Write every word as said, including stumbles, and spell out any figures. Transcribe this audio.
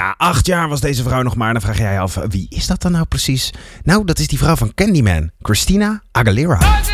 Ja, acht jaar was deze vrouw nog maar. Dan vraag jij je af, wie is dat dan nou precies? Nou, dat is die vrouw van Candyman, Christina Aguilera.